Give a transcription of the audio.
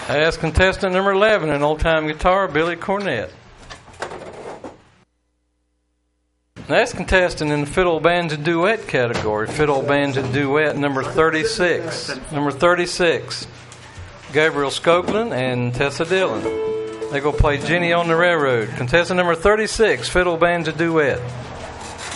I ask contestant number 11 in old-time guitar, Billy Cornett. Next contestant in the fiddle banjo duet category, fiddle banjo duet number 36. Number 36, Gabriel Skoglund and Tessa Dillon. They go play Jenny on the Railroad. Contestant number 36, fiddle banjo duet.